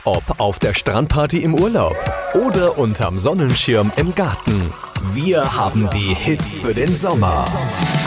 Ob auf der Strandparty im Urlaub oder unterm Sonnenschirm im Garten. Wir haben die Hits für den Sommer.